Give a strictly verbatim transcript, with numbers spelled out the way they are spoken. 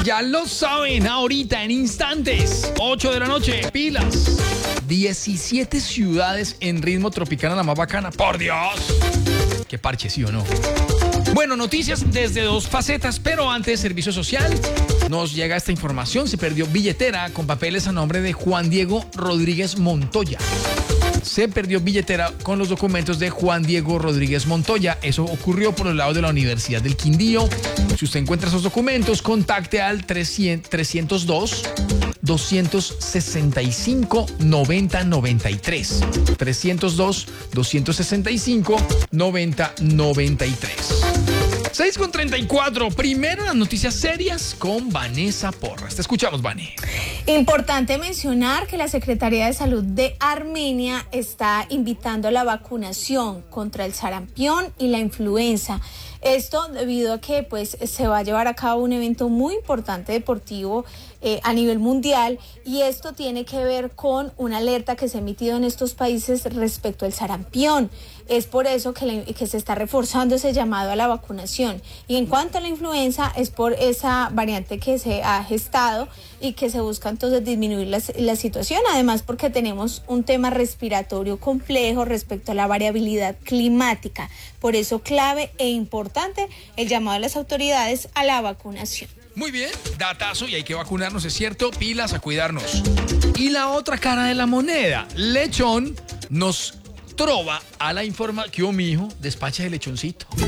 Ya lo saben, ahorita en instantes, ocho de la noche, pilas. diecisiete ciudades en ritmo tropical, la más bacana. ¡Por Dios! Qué parche, ¿sí o no? Bueno, noticias desde dos facetas, pero antes, servicio social. Nos llega esta información. Se perdió billetera con papeles a nombre de Juan Diego Rodríguez Montoya. Se perdió billetera con los documentos de Juan Diego Rodríguez Montoya. Eso ocurrió por el lado de la Universidad del Quindío. Si usted encuentra esos documentos, contacte al trescientos dos, doscientos sesenta y cinco, noventa noventa y tres. trescientos dos, doscientos sesenta y cinco, noventa noventa y tres. seis con treinta y cuatro. Primero las noticias serias con Vanessa Porras. Te escuchamos, Vane. Importante mencionar que la Secretaría de Salud de Armenia está invitando a la vacunación contra el sarampión y la influenza. Esto debido a que pues se va a llevar a cabo un evento muy importante deportivo eh, a nivel mundial, y esto tiene que ver con una alerta que se ha emitido en estos países respecto al sarampión. Es por eso que, le, que se está reforzando ese llamado a la vacunación. Y en cuanto a la influenza, es por esa variante que se ha gestado y que se busca entonces disminuir la, la situación. Además, porque tenemos un tema respiratorio complejo respecto a la variabilidad climática. Por eso, clave e importante el llamado a las autoridades a la vacunación. Muy bien, datazo, y hay que vacunarnos, es cierto, pilas a cuidarnos. Y la otra cara de la moneda, Lechón nos trova a la información. ¿Qué hubo, mijo? Despacha de lechoncito.